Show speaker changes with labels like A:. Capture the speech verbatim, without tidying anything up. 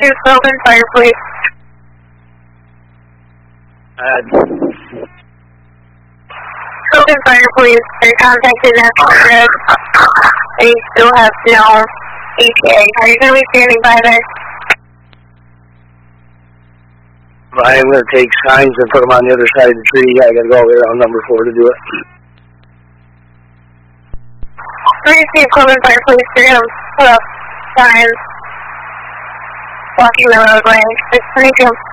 A: two, Sylvan Fire Police.
B: Uh,
A: Sylvan Fire Police, they contacted National Grid. They still have no E T A. Are you going to be standing by there?
B: I'm going to take signs and put them on the other side of the tree. I got to go all the way around number four to do it.
A: three two, Sylvan Fire Police, you're going to put up signs blocking the roadway. It's twenty-two.